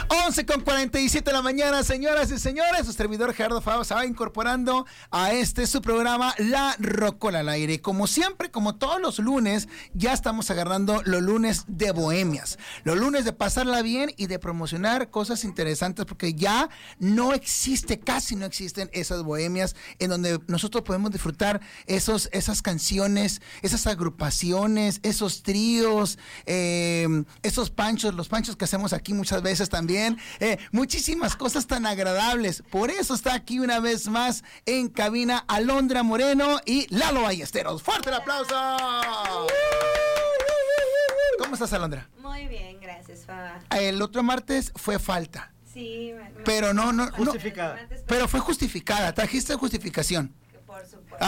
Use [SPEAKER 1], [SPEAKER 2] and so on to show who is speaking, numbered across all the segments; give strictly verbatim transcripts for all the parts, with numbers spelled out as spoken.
[SPEAKER 1] once con cuarenta y siete de la mañana, señoras y señores. Su servidor Gerardo Fava se va incorporando a este su programa La Rocola al Aire. Como siempre, como todos los lunes, ya estamos agarrando los lunes de bohemias. Los lunes de pasarla bien y de promocionar cosas interesantes, porque ya no existe, casi no existen esas bohemias en donde nosotros podemos disfrutar esos, esas canciones, esas agrupaciones, esos tríos, eh, esos panchos, los panchos que hacemos aquí muchas veces también, eh, muchísimas cosas tan agradables. Por eso está aquí una vez más en cabina Alondra Moreno y Lalo Ballesteros. ¡Fuerte el aplauso! ¿Cómo estás, Alondra?
[SPEAKER 2] Muy bien, gracias, Faba.
[SPEAKER 1] El otro martes fue falta.
[SPEAKER 2] Sí, me, me
[SPEAKER 1] pero no, no,
[SPEAKER 3] justificada.
[SPEAKER 1] No, pero fue justificada, trajiste justificación.
[SPEAKER 2] Por supuesto.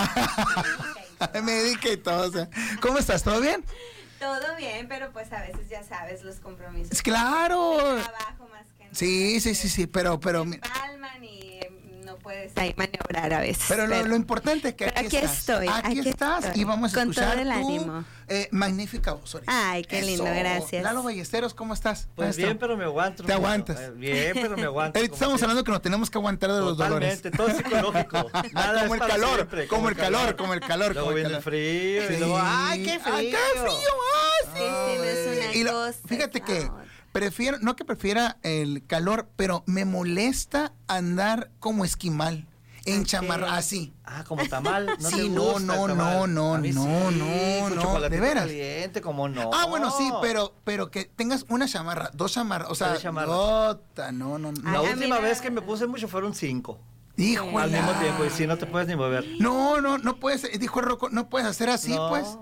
[SPEAKER 1] Me dediqué y todo. O sea. ¿Cómo estás? ¿Todo bien?
[SPEAKER 2] Todo bien, pero pues a veces ya sabes los compromisos.
[SPEAKER 1] Claro.
[SPEAKER 2] Trabajo más que nada.
[SPEAKER 1] Sí, sí, sí, sí, pero, pero.
[SPEAKER 2] Me palman y no puedes ahí maniobrar a veces.
[SPEAKER 1] Pero, pero lo, lo importante es que aquí,
[SPEAKER 2] aquí
[SPEAKER 1] estás.
[SPEAKER 2] estoy.
[SPEAKER 1] Aquí,
[SPEAKER 2] aquí
[SPEAKER 1] estás
[SPEAKER 2] estoy.
[SPEAKER 1] Y vamos a
[SPEAKER 2] con
[SPEAKER 1] escuchar
[SPEAKER 2] todo el
[SPEAKER 1] tu,
[SPEAKER 2] ánimo.
[SPEAKER 1] Eh, magnífica voz. Ahorita.
[SPEAKER 2] Ay, qué lindo,
[SPEAKER 1] Eso.
[SPEAKER 2] Gracias.
[SPEAKER 1] Lalo Ballesteros, ¿cómo estás?
[SPEAKER 3] Pues bien, pero me aguanto.
[SPEAKER 1] ¿Te aguantas?
[SPEAKER 3] Eh, bien, pero me aguanto.
[SPEAKER 1] Ahorita estamos
[SPEAKER 3] que...
[SPEAKER 1] hablando que nos tenemos que aguantar de los dolores.
[SPEAKER 3] Totalmente, todo es psicológico. Nada
[SPEAKER 1] como,
[SPEAKER 3] es
[SPEAKER 1] el calor,
[SPEAKER 3] siempre,
[SPEAKER 1] como, como el calor, calor, como el calor.
[SPEAKER 3] Luego
[SPEAKER 1] como
[SPEAKER 3] viene
[SPEAKER 1] el,
[SPEAKER 3] el frío
[SPEAKER 1] sí.
[SPEAKER 3] y luego, ¡ay, qué frío!
[SPEAKER 1] ¡Ay, qué frío! ¡Ah, sí!
[SPEAKER 2] Sí, sí, no es una
[SPEAKER 1] y lo,
[SPEAKER 2] cosa,
[SPEAKER 1] fíjate que
[SPEAKER 2] otra.
[SPEAKER 1] prefiero, no que prefiera el calor, pero me molesta andar como esquimal. En chamarra, así.
[SPEAKER 3] Ah, como tamal. No
[SPEAKER 1] sí,
[SPEAKER 3] te
[SPEAKER 1] no,
[SPEAKER 3] gusta
[SPEAKER 1] no,
[SPEAKER 3] el
[SPEAKER 1] no,
[SPEAKER 3] tamal.
[SPEAKER 1] no,
[SPEAKER 3] A mí
[SPEAKER 1] no,
[SPEAKER 3] sí,
[SPEAKER 1] no,
[SPEAKER 3] con
[SPEAKER 1] no,
[SPEAKER 3] chocolatito
[SPEAKER 1] de veras.
[SPEAKER 3] caliente, como no.
[SPEAKER 1] Ah, bueno, sí, pero, pero que tengas una chamarra, dos chamarras, o sea,
[SPEAKER 3] chamarras.
[SPEAKER 1] no, no, no.
[SPEAKER 3] La
[SPEAKER 2] Ay,
[SPEAKER 3] última
[SPEAKER 2] mira.
[SPEAKER 3] vez que me puse mucho fueron cinco.
[SPEAKER 1] Híjole.
[SPEAKER 3] Al mismo tiempo, y si no te puedes ni mover.
[SPEAKER 1] No, no, no puedes, dijo el Rocco, no puedes hacer así,
[SPEAKER 3] no.
[SPEAKER 1] pues.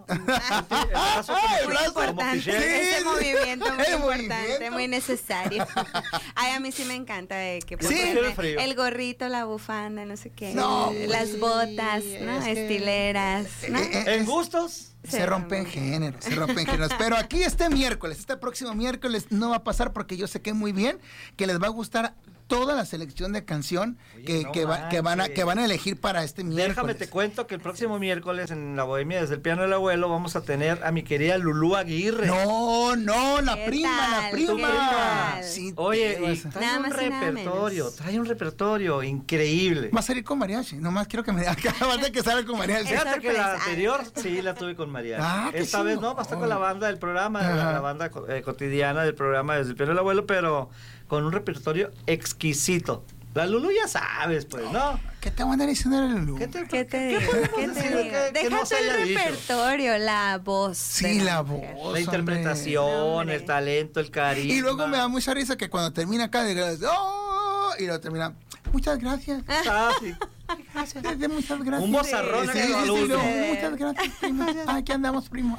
[SPEAKER 2] Muy importante,
[SPEAKER 1] Sí,
[SPEAKER 2] ese
[SPEAKER 1] sí.
[SPEAKER 2] movimiento muy
[SPEAKER 1] El
[SPEAKER 2] importante,
[SPEAKER 1] movimiento.
[SPEAKER 2] muy necesario. Ay, a mí sí me encanta eh, que
[SPEAKER 1] Sí.
[SPEAKER 2] ponerme
[SPEAKER 3] Prefiero el frío.
[SPEAKER 2] el gorrito, la bufanda, no sé qué,
[SPEAKER 1] No,
[SPEAKER 2] las
[SPEAKER 1] pues,
[SPEAKER 2] botas, ¿no?
[SPEAKER 3] es que-
[SPEAKER 2] Estileras, ¿no?
[SPEAKER 1] Eh, eh,
[SPEAKER 3] En
[SPEAKER 1] es-
[SPEAKER 3] gustos.
[SPEAKER 1] Se rompen géneros, se rompen géneros. Pero aquí este miércoles, este próximo miércoles no va a pasar porque yo sé que muy bien que les va a gustar toda la selección de canción
[SPEAKER 3] Oye,
[SPEAKER 1] que,
[SPEAKER 3] no
[SPEAKER 1] que, va- que van a, que van a elegir para este miércoles.
[SPEAKER 3] Déjame te cuento que el próximo miércoles en la Bohemia desde el piano del abuelo vamos a tener a mi querida Lulú Aguirre.
[SPEAKER 1] No, no, la
[SPEAKER 2] ¿Qué
[SPEAKER 1] prima,
[SPEAKER 2] tal?
[SPEAKER 1] la
[SPEAKER 2] ¿Qué
[SPEAKER 1] prima.
[SPEAKER 2] tal?
[SPEAKER 1] Sí,
[SPEAKER 3] Oye,
[SPEAKER 1] te
[SPEAKER 3] y
[SPEAKER 1] vas a-
[SPEAKER 3] trae
[SPEAKER 2] Nada
[SPEAKER 3] un
[SPEAKER 2] más y nada
[SPEAKER 3] repertorio,
[SPEAKER 2] menos.
[SPEAKER 3] trae un repertorio increíble.
[SPEAKER 1] Va a salir con mariachi, nomás quiero que me acabas de que salga con mariachi.
[SPEAKER 2] Es
[SPEAKER 3] Fíjate que la
[SPEAKER 2] sorpresa.
[SPEAKER 3] anterior sí la tuve con María.
[SPEAKER 1] Ah, qué
[SPEAKER 3] Esta vez
[SPEAKER 1] chido.
[SPEAKER 3] no, va a estar con la banda del programa,
[SPEAKER 1] Ajá.
[SPEAKER 3] la, la banda eh, cotidiana del programa desde el piano del abuelo, pero con un repertorio exquisito. La Lulú ya sabes, pues, ¿no?
[SPEAKER 1] ¿Qué te van a andar diciendo el Lulú?
[SPEAKER 3] ¿Qué te,
[SPEAKER 2] ¿Qué te
[SPEAKER 3] qué
[SPEAKER 2] digo?
[SPEAKER 3] podemos
[SPEAKER 2] ¿Qué te
[SPEAKER 3] decir
[SPEAKER 2] digo?
[SPEAKER 3] que- que no
[SPEAKER 2] Déjate
[SPEAKER 3] se haya
[SPEAKER 2] el
[SPEAKER 3] dicho?
[SPEAKER 2] repertorio, la voz.
[SPEAKER 1] Sí,
[SPEAKER 2] de
[SPEAKER 1] la
[SPEAKER 2] mujer.
[SPEAKER 1] voz.
[SPEAKER 3] La interpretación,
[SPEAKER 2] hombre.
[SPEAKER 3] el talento, el carisma.
[SPEAKER 1] Y luego me da mucha risa que cuando termina acá, diga, ¡oh! Y luego termina, muchas gracias.
[SPEAKER 3] Ah, sí.
[SPEAKER 1] Gracias. De, de muchas gracias.
[SPEAKER 3] Un vozarrón
[SPEAKER 1] Sí,
[SPEAKER 3] en
[SPEAKER 1] sí,
[SPEAKER 3] el
[SPEAKER 1] sí,
[SPEAKER 3] último.
[SPEAKER 1] no, muchas gracias, primo. Aquí andamos, primo.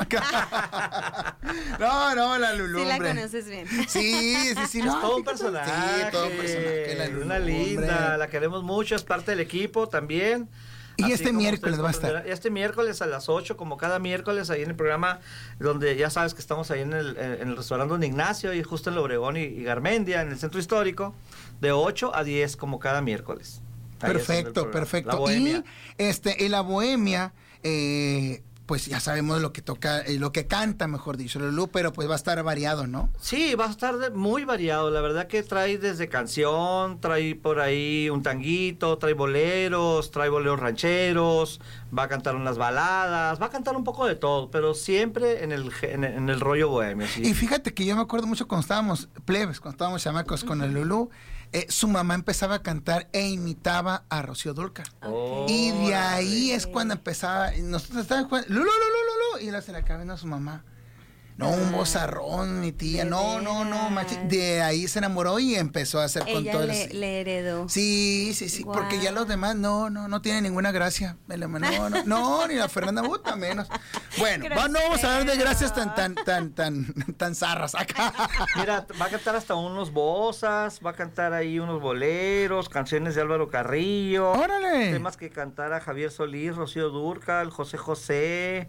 [SPEAKER 1] Acá. No, no, la Lulú,
[SPEAKER 2] Sí la
[SPEAKER 1] hombre.
[SPEAKER 2] conoces bien.
[SPEAKER 1] Sí, sí, sí.
[SPEAKER 3] Es
[SPEAKER 1] No,
[SPEAKER 3] todo un
[SPEAKER 1] fíjate,
[SPEAKER 3] personaje.
[SPEAKER 1] Sí, todo un personaje. La Lulú,
[SPEAKER 3] una linda,
[SPEAKER 1] hombre.
[SPEAKER 3] la queremos mucho, es parte del equipo también.
[SPEAKER 1] Y
[SPEAKER 3] Así
[SPEAKER 1] este
[SPEAKER 3] como
[SPEAKER 1] miércoles
[SPEAKER 3] ustedes
[SPEAKER 1] va a estar.
[SPEAKER 3] comprenderán. Este miércoles a las ocho, como cada miércoles, ahí en el programa, donde ya sabes que estamos ahí en el, en el restaurante Don Ignacio, y justo en el Obregón y, y Garmendia, en el centro histórico, de ocho a diez, como cada miércoles. Ahí es donde el
[SPEAKER 1] Perfecto,
[SPEAKER 3] programa,
[SPEAKER 1] perfecto.
[SPEAKER 3] La Bohemia.
[SPEAKER 1] Y este, en la Bohemia, eh, pues ya sabemos lo que toca, eh, lo que canta, mejor dicho, Lulú, pero pues va a estar variado, ¿no?
[SPEAKER 3] Sí, va a estar de- muy variado. La verdad que trae desde canción, trae por ahí un tanguito, trae boleros, trae boleros rancheros, va a cantar unas baladas, va a cantar un poco de todo, pero siempre en el, ge- en el, en el rollo bohemio. ¿Sí?
[SPEAKER 1] Y fíjate que yo me acuerdo mucho cuando estábamos plebes, cuando estábamos chamacos con el Lulú, eh, su mamá empezaba a cantar e imitaba a Rocío Dúrcal.
[SPEAKER 3] Oh,
[SPEAKER 1] Y de ahí
[SPEAKER 3] órale.
[SPEAKER 1] es cuando empezaba, y nosotros estábamos jugando, Lulú, Lulú, Lulú, y la se le acaba viendo a su mamá. No, un vozarrón, mi tía,
[SPEAKER 2] ¿De
[SPEAKER 1] no, no, no,
[SPEAKER 2] veras?
[SPEAKER 1] machi- de ahí se enamoró y empezó a hacer con
[SPEAKER 2] Ella
[SPEAKER 1] todo
[SPEAKER 2] le,
[SPEAKER 1] el...
[SPEAKER 2] le heredó.
[SPEAKER 1] Sí, sí, sí,
[SPEAKER 2] Guau.
[SPEAKER 1] porque ya los demás no, no, no tienen ninguna gracia. No, no, no, ni la Fernanda Buta menos. Bueno, va- no vamos a hablar de gracias tan, tan, tan, tan, tan zarras acá.
[SPEAKER 3] Mira, va a cantar hasta unos bozas, va a cantar ahí unos boleros, canciones de Álvaro Carrillo.
[SPEAKER 1] ¡Órale!
[SPEAKER 3] Temas que cantara Javier Solís, Rocío Dúrcal, José José,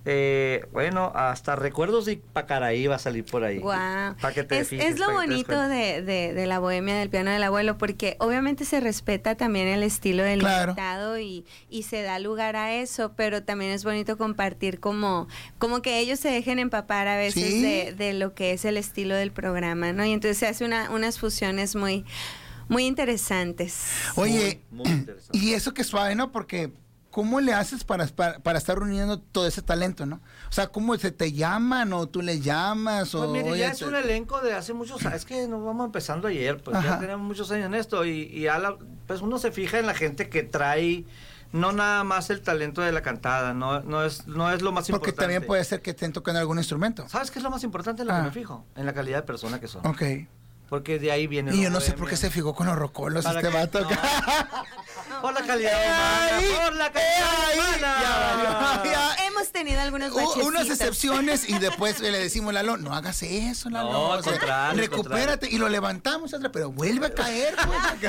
[SPEAKER 3] Eh, bueno, hasta Recuerdos de Pacaraí va a salir por ahí.
[SPEAKER 2] Guau.
[SPEAKER 3] Para que te
[SPEAKER 2] Es,
[SPEAKER 3] fijes,
[SPEAKER 2] es lo
[SPEAKER 3] para que te des
[SPEAKER 2] bonito
[SPEAKER 3] cuenta.
[SPEAKER 2] de, de, de la bohemia del piano del abuelo, porque obviamente se respeta también el estilo del
[SPEAKER 1] Claro.
[SPEAKER 2] invitado y, y se da lugar a eso, pero también es bonito compartir como, como que ellos se dejen empapar a veces
[SPEAKER 1] Sí.
[SPEAKER 2] de, de lo que es el estilo del programa, ¿no? Y entonces se hace una, unas fusiones muy, muy interesantes.
[SPEAKER 1] Oye,
[SPEAKER 3] Muy, muy interesante.
[SPEAKER 1] y eso que suave, ¿no? Porque ¿cómo le haces para, para, para estar reuniendo todo ese talento, no? O sea, ¿cómo se te llaman o tú le llamas? O,
[SPEAKER 3] Pues mire,
[SPEAKER 1] oye,
[SPEAKER 3] ya es
[SPEAKER 1] te-
[SPEAKER 3] un elenco de hace muchos años. Es que nos vamos empezando ayer, pues ya
[SPEAKER 1] Ajá.
[SPEAKER 3] tenemos muchos años en esto. Y, y a la- pues uno se fija en la gente que trae, no nada más el talento de la cantada, no, no, es, no es lo más
[SPEAKER 1] Porque
[SPEAKER 3] importante.
[SPEAKER 1] también puede ser que estén tocando algún instrumento.
[SPEAKER 3] ¿Sabes qué es lo más importante en lo
[SPEAKER 1] Ah.
[SPEAKER 3] que me fijo? En la calidad de persona que son.
[SPEAKER 1] Ok.
[SPEAKER 3] Porque de ahí viene
[SPEAKER 1] Y
[SPEAKER 3] la
[SPEAKER 1] yo no sé por
[SPEAKER 3] bohemia.
[SPEAKER 1] qué se fijó con los rocolos
[SPEAKER 3] Para
[SPEAKER 1] este
[SPEAKER 3] que-
[SPEAKER 1] vato.
[SPEAKER 3] no. Por la calidad humana,
[SPEAKER 1] Ahí,
[SPEAKER 3] por la calidad
[SPEAKER 1] ahí,
[SPEAKER 3] humana.
[SPEAKER 1] ya valió, ya.
[SPEAKER 2] Hemos tenido algunos
[SPEAKER 1] Hubo
[SPEAKER 2] bachecitos.
[SPEAKER 1] unas excepciones y después le decimos a Lalo, no hagas eso, Lalo.
[SPEAKER 3] No, al
[SPEAKER 1] o sea,
[SPEAKER 3] contrario, al
[SPEAKER 1] recupérate y lo levantamos, otra, pero vuelve a caer. Pues.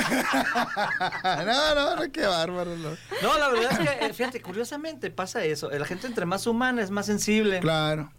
[SPEAKER 1] no, no, no, qué bárbaro. No.
[SPEAKER 3] No, la verdad es que, eh, fíjate, curiosamente pasa eso. La gente entre más humana es más sensible.
[SPEAKER 1] Claro.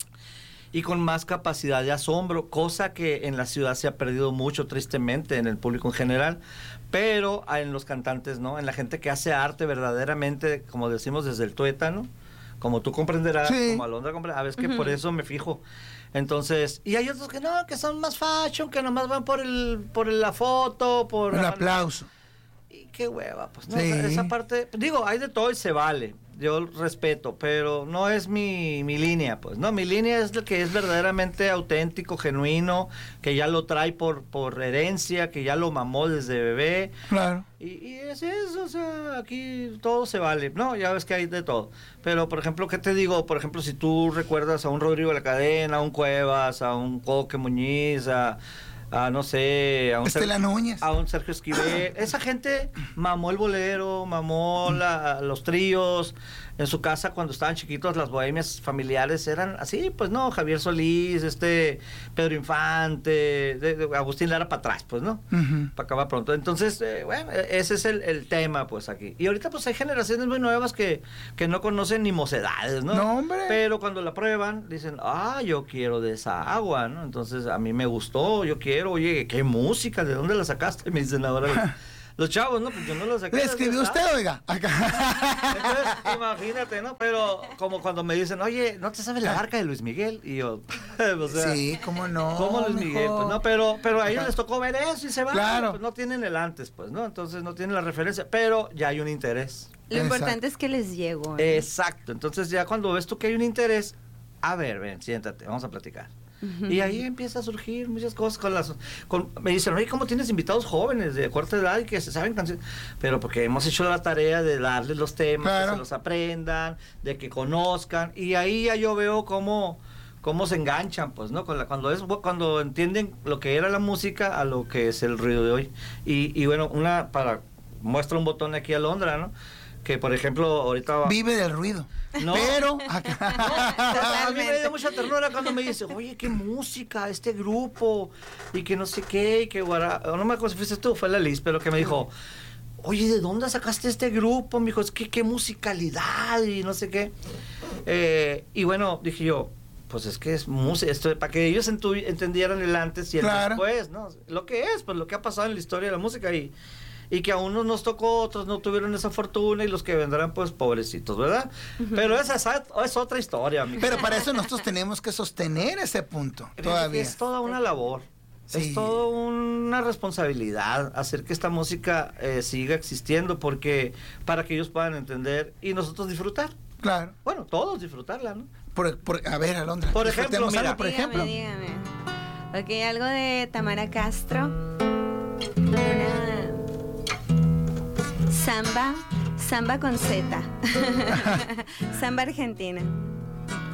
[SPEAKER 3] Y con más capacidad de asombro, cosa que en la ciudad se ha perdido mucho, tristemente, en el público en general, pero en los cantantes, ¿no? En la gente que hace arte verdaderamente, como decimos, desde el tuétano, como tú comprenderás,
[SPEAKER 1] Sí.
[SPEAKER 3] como Alondra comprenderá, a veces que por eso me fijo. Entonces, y hay otros que no, que son más fashion, que nomás van por el por la foto, por...
[SPEAKER 1] Un
[SPEAKER 3] la-
[SPEAKER 1] aplauso.
[SPEAKER 3] Y qué hueva, pues, ¿no?
[SPEAKER 1] Sí.
[SPEAKER 3] O sea, esa parte, digo, hay de todo y se vale, yo respeto, pero no es mi, mi línea, pues, ¿no? Mi línea es lo que es verdaderamente auténtico, genuino, que ya lo trae por, por herencia, que ya lo mamó desde bebé,
[SPEAKER 1] Claro.
[SPEAKER 3] y, y es eso, o sea, aquí todo se vale, ¿no? Ya ves que hay de todo, pero, por ejemplo, ¿qué te digo? Por ejemplo, si tú recuerdas a un Rodrigo de la Cadena, a un Cuevas, a un Coque Muñiz, a... a no sé, a un
[SPEAKER 1] Estela
[SPEAKER 3] Ser-
[SPEAKER 1] Núñez.
[SPEAKER 3] a un Sergio Esquivel. Esa gente mamó el bolero, mamó la- los tríos. En su casa, cuando estaban chiquitos, las bohemias familiares eran así, pues no, Javier Solís, este, Pedro Infante, de- de Agustín Lara para atrás, pues no,
[SPEAKER 1] Ujú.
[SPEAKER 3] para acabar pronto. Entonces, eh, bueno, e- ese es el, el tema, pues aquí. Y ahorita, pues hay generaciones muy nuevas que, que no conocen ni mocedades, ¿no?
[SPEAKER 1] No, hombre.
[SPEAKER 3] Pero cuando la prueban, dicen, ah, yo quiero de esa agua, ¿no? Entonces, a mí me gustó, yo quiero, oye, ¿qué música? ¿De dónde la sacaste? Me dicen ahora los, los chavos, ¿no? Pues yo no la saqué.
[SPEAKER 1] ¿Le
[SPEAKER 3] de
[SPEAKER 1] escribió
[SPEAKER 3] esa.
[SPEAKER 1] usted, oiga? Acá.
[SPEAKER 3] Entonces, imagínate, ¿no? Pero como cuando me dicen, oye, ¿no te sabes la barca de Luis Miguel? Y yo, o sea,
[SPEAKER 1] Sí, cómo no.
[SPEAKER 3] ¿cómo Luis Miguel?
[SPEAKER 1] mijo.
[SPEAKER 3] Pues no, pero, pero a ellos
[SPEAKER 1] Ajá.
[SPEAKER 3] les tocó ver eso y se van.
[SPEAKER 1] Claro.
[SPEAKER 3] Pues no tienen el antes, pues, ¿no? Entonces no tienen la referencia, pero ya hay un interés.
[SPEAKER 2] Lo
[SPEAKER 1] Exacto.
[SPEAKER 2] importante es que les llego. ¿no?
[SPEAKER 3] Exacto. Entonces ya cuando ves tú que hay un interés, a ver, ven, siéntate, vamos a platicar. Y ahí empieza a surgir muchas cosas con las... Con, me dicen, oye, ¿cómo tienes invitados jóvenes de corta edad y que se saben canciones? Pero porque hemos hecho la tarea de darles los temas,
[SPEAKER 1] Claro.
[SPEAKER 3] que se los aprendan, de que conozcan. Y ahí ya yo veo cómo, cómo se enganchan, pues, ¿no? Con la- cuando, es, cuando entienden lo que era la música a lo que es el ruido de hoy. Y, y bueno, una para... Muestra un botón aquí a Londra, ¿no? Que, por ejemplo, ahorita...
[SPEAKER 1] Vive del ruido.
[SPEAKER 3] No.
[SPEAKER 1] Pero
[SPEAKER 3] A mí me dio mucha ternura cuando me dice, oye, qué música, este grupo, y que no sé qué, y que guara... No me acuerdo si fuiste tú, fue la Liz, pero que me dijo, oye, ¿de dónde sacaste este grupo? Me dijo, es que qué musicalidad, y no sé qué. Eh, y bueno, dije yo, pues es que es música, esto, para que ellos entu- entendieran el antes y el
[SPEAKER 1] Claro.
[SPEAKER 3] después, ¿no? Lo que es, pues lo que ha pasado en la historia de la música, y... y que a unos nos tocó, otros no tuvieron esa fortuna y los que vendrán, pues, pobrecitos, ¿verdad? Pero esa es, es otra historia, amigo.
[SPEAKER 1] Pero para eso nosotros tenemos que sostener ese punto todavía.
[SPEAKER 3] Es toda una labor.
[SPEAKER 1] Sí.
[SPEAKER 3] Es toda una responsabilidad hacer que esta música eh, siga existiendo, porque para que ellos puedan entender y nosotros disfrutar.
[SPEAKER 1] Claro.
[SPEAKER 3] Bueno, todos disfrutarla, ¿no?
[SPEAKER 1] Por, por- a ver, Alondra.
[SPEAKER 3] Por ejemplo,
[SPEAKER 1] disfrutemos
[SPEAKER 3] mira.
[SPEAKER 1] algo, por
[SPEAKER 2] dígame,
[SPEAKER 1] ejemplo.
[SPEAKER 2] dígame. Ok, algo de Tamara Castro. Una samba, samba con Z. Samba argentina.